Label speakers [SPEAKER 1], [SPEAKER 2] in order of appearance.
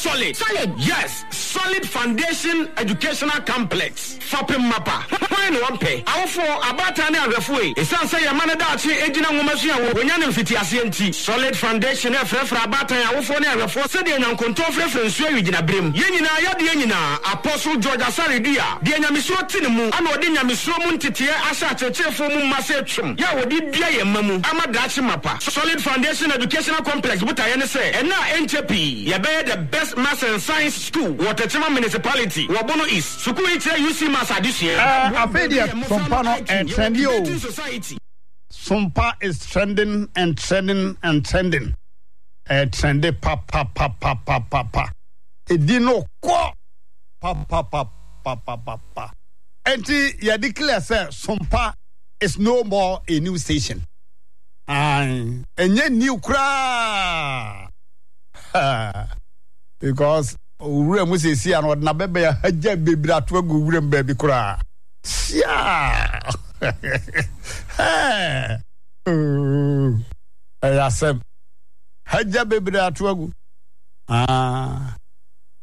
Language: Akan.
[SPEAKER 1] solid. Yes, solid foundation educational complex. Fapim mapa. Why no one pay? Our for abata ne agafue. Esan say yamane dachi ejina ngomasu ya wonya ne mfiti asienti. Solid foundation e frefra abata ya wo for ne agafo se de nyankonto frefra nsu awigina brem. Yenyina ya de yenyina Apostle George Asaridia. De nyamiso tine mu ana odi nyamiso mu ntete asha chechefo mu mase twem. Ya wodi bia ye mamu ama dachi mapa. Solid foundation educational complex buta ye ne say ena NJP ye be the best maths and science school Waterchema municipality Wabono East Suku ite UC Mass addition
[SPEAKER 2] Afedia Sompano and Trendio Sompa is trending and trending and trending trendy pa edino ko pa enti ya declare say Sompa is no more a new station enye new kra because ure mu se si an na bebe ya haja bebira to agu ure mbabi kura sia ayasem haja bebira to agu